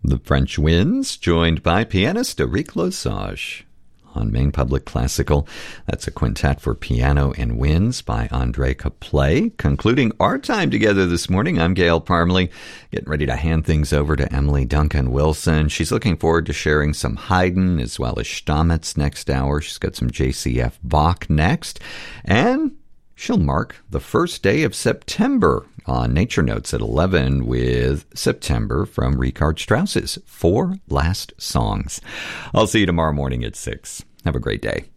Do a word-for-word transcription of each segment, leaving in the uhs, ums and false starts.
The French Winds, joined by pianist Eric Lesage. On Maine Public Classical, that's a quintet for piano and winds by André Caplet. Concluding our time together this morning, I'm Gail Parmalee, getting ready to hand things over to Emily Duncan Wilson. She's looking forward to sharing some Haydn as well as Stamitz next hour. She's got some J C F Bach next, and she'll mark the first day of September on Nature Notes at eleven with September from Richard Strauss's Four Last Songs. I'll see you tomorrow morning at six. Have a great day.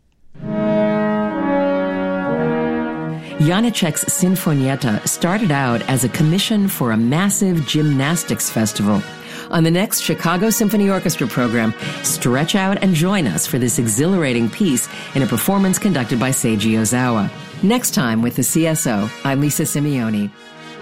Janacek's Sinfonietta started out as a commission for a massive gymnastics festival. On the next Chicago Symphony Orchestra program, stretch out and join us for this exhilarating piece in a performance conducted by Seiji Ozawa. Next time with the C S O, I'm Lisa Simeone.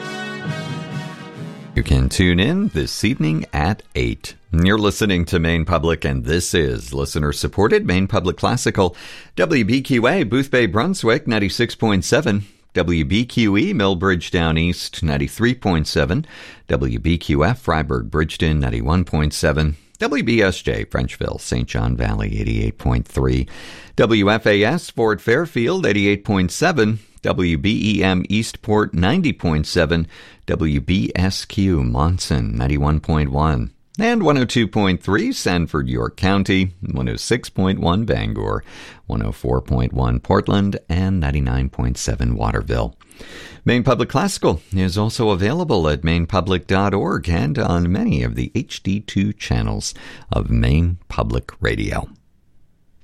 You can tune in this evening at eight. You're listening to Maine Public, and this is listener-supported Maine Public Classical. W B Q A, Boothbay, Brunswick, ninety-six point seven. W B Q E, Millbridge Down East, ninety-three point seven. W B Q F, Freiburg, Bridgeton, ninety-one point seven. W B S J, Frenchville, Saint John Valley, eighty-eight point three. W F A S, Fort Fairfield, eighty-eight point seven. W B E M, Eastport, ninety point seven. W B S Q, Monson, ninety-one point one. And one oh two point three, Sanford, York County, one oh six point one, Bangor, one oh four point one, Portland, and ninety-nine point seven, Waterville. Maine Public Classical is also available at maine public dot org and on many of the H D two channels of Maine Public Radio.